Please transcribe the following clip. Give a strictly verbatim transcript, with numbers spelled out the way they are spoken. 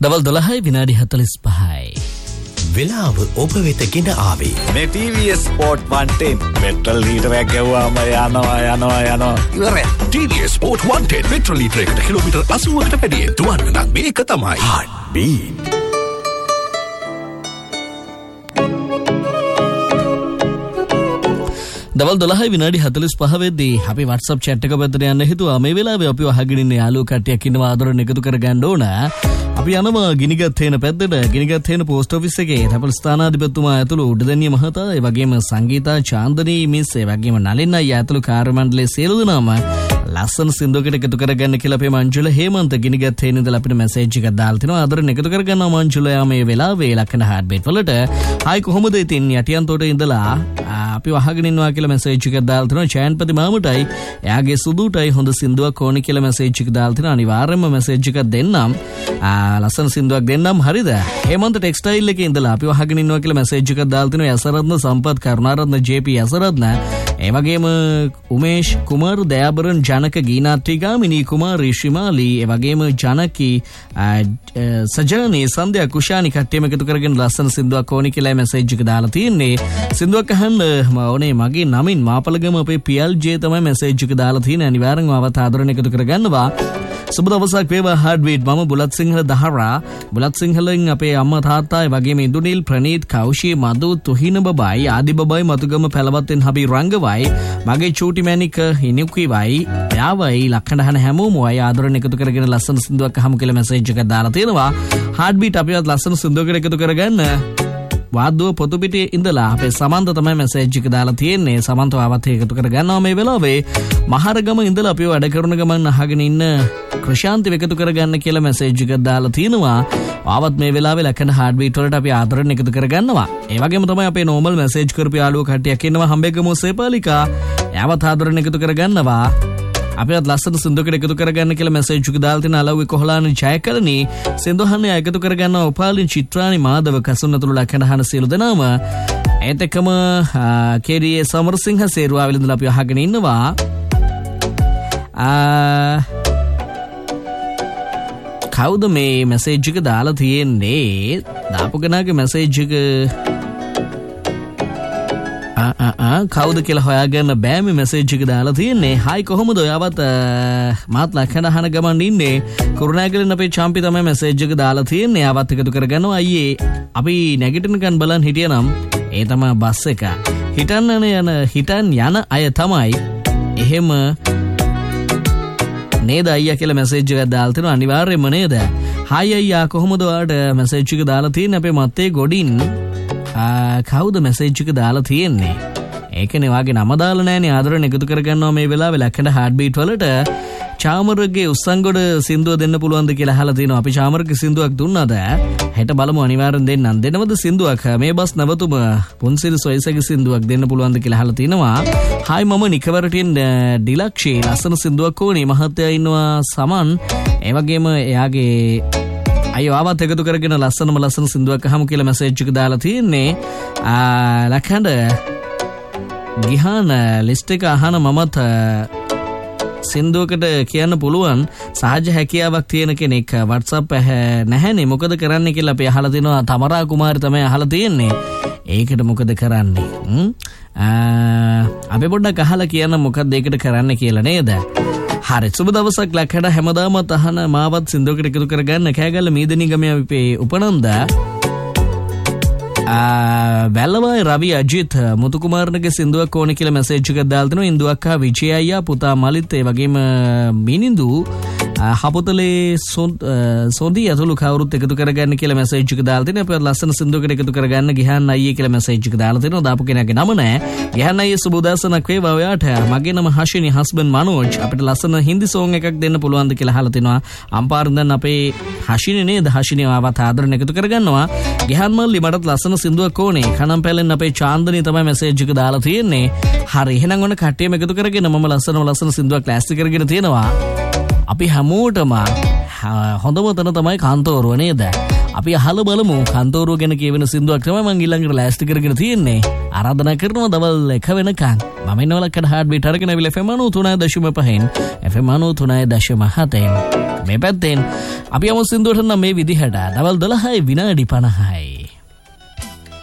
දවල් දොළහයි විනාඩි හතළිස් පහයි. වෙලාව ඔබ වෙත ගෙන ආවේ. මේ ටී වී S Sport one ten petrol ලීටරයක් ගැව්වාම යනවා යනවා යනවා ඉවරයි. ටී වී S Sport one ten petrol ලීටරයකට kilometre අසූවකට වැඩියෙන් දුවන්න නම් මේක තමයි. Heart Beat. දවල් දොළහයි විනාඩි හතළිස් පහ වෙද්දී අපි WhatsApp chat එක පැත්තට යන්න හිතුවා. මේ වෙලාවේ අපි අහගෙන ඉන්න යාළුවෝ කට්ටියක් ඉන්නවා ආදරෙන් එකතු කරගන්න ඕන. අපි යනවා ගිනිගත් හේන පැත්තට. ගිනිගත් හේන පෝස්ට් ඔෆිස් එකේ තපල් ස්ථානාධිපතිතුමා ඇතුළු උඩදැනිය මහතා, ඒ වගේම සංගීතා චාන්දනී මිස්, ඒ වගේම නලින් අයියා ඇතුළු කාර්ය මණ්ඩලයේ සියලු දෙනාම ලස්සන සින්දුවකට එකතු කරගන්න කියලා අපේ මංජුල හේමන්ත ගිනිගත් හේන ඉඳලා අපිට මැසේජ් එකක් දාලා තිනවා. ආදරෙන් එකතු කරගන්නවා මංජුල. යා මේ වෙලාවේ ලක්කන හાર્ට් බීට් වලට හායි කොහොමද ඉතින් යටියන් තෝට ඉඳලා අපි වහගෙන ඉන්නවා කියලා මැසේජ් එකක් දාලා තිනවා. චයන්පති මාමටයි එයාගේ සුදුටයි හොඳ සින්දුවක් ඕනි කියලා මැසේජ් එකක් දාලා තිනවා. අනිවාර්යයෙන්ම මැසේජ් එකක් දෙන්නම්. ලස්සන සින්දුවක් දෙන්නම්. හරිද? හේමන්ත ටෙක්ස්ටයිල් එකේ ඉඳලා අපි වහගෙන ඉන්නවා කියලා මැසේජ් එකක් දාලා තිනවා. යසරත්න සම්පත් කරුණාරත්න ජේ.පී. යසරත්න, ඒ වගේම උමේෂ් කුමාර්, දයාබරන්, ජනක, ගීනාත්‍රිගාමිනී කුමාරී, ශ්‍රීමාලී, ඒ වගේම ජනකී, සජනී, සන්ධ්‍යා, කුෂානි කට්ටියම එකතු කරගෙන ලස්සන සින්දුවක් ඕනි කියලා මැසේජ් එක දාලා තියෙන්නේ. සින්දුවක් අහන්න ඕනේ මගේ නමින් මාපලගම අපේ පියල් ජේ තමයි මැසේජ් එක දාලා තියෙන්නේ. අනිවාර්යෙන්ම අවත ආදරණ එකතු කරගන්නවා. සුබ දවසක් වේවා හાર્ට් බීට්. මම බුලත් සිංහල දහරා. බුලත් සිංහලෙන් අපේ අම්මා තාත්තා, ඒ වගේම ඉන්දුනිල්, ප්‍රනීත්, කෞෂී, මදු, තුහින බබයි, ආදි බබයි, මතුගම පැලවත්තෙන් හබි රංගවයි, මගේ චූටි මැනික ඉනිකුයිවයි, යාවයි, ලක්කඩහන හැමෝම වයි ආදරණ එකතු කරගෙන ලස්සන සින්දුවක් අහමු කියලා මැසේජ් එකක් දාලා තියෙනවා. හાર્ට් බීට් අපිවත් ලස්සන සින්දුවකට එකතු කරගන්න. වාද්දුව පොතු පිටියේ ඉඳලා අපේ සමන්ත තමයි මැසේජ් එක දාලා තියෙන්නේ. සමන්ත ආවත් එකතු කරගන්නවා මේ වෙලාවේ. මහරගම ඉඳලා අපි වැඩ කරන ගමන් අහගෙන ඉන්න ක්‍රිෂාන්ති එකතු කරගන්න කියලා මැසේජ් එකක් දාලා තිනවා. ආවත් මේ වෙලාවේ ලැකන හાર્ට් බීට් වලට අපි ආදරෙන් එකතු කරගන්නවා. ඒ වගේම තමයි අපේ නෝමල් මැසේජ් කරපු යාළුවෝ කට්ටියක් ඉන්නවා. හම්බෙගම සේපාලිකා යාවත් ආදරෙන් එකතු කරගන්නවා. අපිවත් ලස්සන සින්දුවකට එකතු කරගන්න කියලා මැසේජ් එක දාලා තියෙන අලව්වේ කොහලානි ජයකරණී සින්දුහන්නේ එකතු කරගන්නවා. උපාලින්, චිත්‍රානි, මාදව, කසුන්නතුළු ලක්කනහන සියලු දෙනාම. ඒත් එක්කම කේඩී සමරසිංහ සේරුවාවිල ඉඳලා අපි අහගෙන ඉන්නවා. කවුද මේ මැසේජ් එක දාලා තියෙන්නේ? දාපු කෙනාගේ මැසේජ් එක කවුද කියලා හොයාගන්න බෑ. මේ මැසේජ් එක දාලා තියෙන්නේ. හායි කොහොමද ඔයාවත් මාත් ලක්කන අහන ගමන් ඉන්නේ. කුරුණෑගලින් අපේ චාම්පි තමයි මැසේජ් එක දාලා තියෙන්නේ. ආවත් එකතු කරගන්නවා. අයියේ අපි නැගිටිනකන් බලන් හිටියනම් ඒ තමයි බස් එක. හිටන්න යන හිටන් යන අය තමයි එහෙම නේද අයියා කියලා මැසේජ් එකක් දාලා තියෙනවා. අනිවාර්යයෙන්ම නේද? හායි අයියා කොහොමද ඔයාට මැසේජ් එක දාලා තියෙන්නේ? අපේ මත්තේ ගොඩින් කවුද මැසේජ් එක දාලා තියෙන්නේ? ඒකනේ වාගේ නම දාලා නැහනේ. ආදරෙන් එකතු කරගන්නවා මේ වෙලාවේ ලැකඩ හાર્ට් බීට් වලට. චාමරගේ උස්සංගොඩ සින්දුව දෙන්න පුළුවන්ද කියලා අහලා තිනවා. අපි චාමරගේ සින්දුවක් දුන්නාද? හෙට බලමු අනිවාර්යෙන් දෙන්නම්. දෙනවද සින්දුවක්? මේ බස් නවතුම පුන්සිරි සොයිසගේ සින්දුවක් දෙන්න පුළුවන්ද කියලා අහලා තිනවා. හායි මම නිකවරටින් ඩිලක්ෂී ලස්සන සින්දුවක් ඕනේ. මහත්තයා ඉන්නවා සමන්. ඒ වගේම එයාගේ අයියෝ ආවත් එකතු කරගෙන ලස්සනම ලස්සන සින්දුවක් අහමු කියලා මැසේජ් එක දාලා තියෙන්නේ. ලක්හඬ ගිහාන ලිස්ට් එක අහන මමත් සින්දුවකට කියන්න පුළුවන් සහජ හැකියාවක් තියෙන කෙනෙක්. WhatsApp නැහැනේ මොකද කරන්න කියලා අපි අහලා තිනවා. තමරා කුමාරි තමයි අහලා තියෙන්නේ. ඒකට මොකද කරන්නේ? අපි පොඩ්ඩක් අහලා කියන්න මොකක්ද ඒකට කරන්න කියලා නේද? හරි සුබ දවසක් ලක්කඩ හැමදාමත් අහන මාවත් සින්දුවකට එකතු කරගන්න. කෑගල්ල මීදනී ගමේ අපේ උපනන්ද වැල්ලවයි රවි අජිත් මුතුකුමාරනගේ සින්දුවක් ඕනේ කියලා මැසේජ් එකක් දාලා තිනවා. ඉන්දුවක්කා විජය අයියා පුතා මලිත් ඒ වගේම මිනිඳු හපුතලේ සොඳි ඇතුළු කවුරුත් එකතු කරගන්න කියලා මැසේජ් එක දාලා තිනවා. අපේ ලස්සන සින්දුවකට එකතු කරගන්න ගිහන් අයියේ කියලා මැසේජ් එක දාලා තිනවා. දාපු කෙනාගේ නම නෑ. ගිහන් අයියේ සුබ උදෑසනක් වේවා ඔයාට. මගේ නම හෂිනි හස්බන්ඩ් මනෝජ්. අපිට ලස්සන හින්දි සෝං එකක් දෙන්න පුළුවන්ද කියලා අහලා තිනවා. අම්පාරෙන් දැන් අපේ හෂිනි නේද? හෂිනි ආවත් ආදරෙන් එකතු කරගන්නවා. ගිහන් මල්ලි මටත් ලස්සන සින්දුවක් ඕනේ. කනම් පැලෙන් අපේ චාන්දනී තමයි මැසේජ් එක දාලා තියෙන්නේ. හරි එහෙනම් ඔන්න කට්ටියම එකතු කරගෙන මම ලස්සන ලස්සන සින්දුවක් ක්ලාස් කරගෙන තියෙනවා. අපි හැමෝටම හොඳම තැන තමයි කාන්තෝරුව නේද? අපි අහලා බලමු කාන්තෝරුව ගැන කියවෙන සින්දුවක් තමයි මම ඊළඟට ලෑස්ති කරගෙන තියෙන්නේ. ආරාධනා කරනවා දවල් එක වෙනකන් මම ඉන්නවලකට හાર્ට් බීට් අරගෙන විල F M ninety three point five F M ninety three point seven මේ පැත්තෙන් අපි යමු සින්දුවට නම් මේ විදිහට දවල් දොළහයි විනාඩි පනහයි.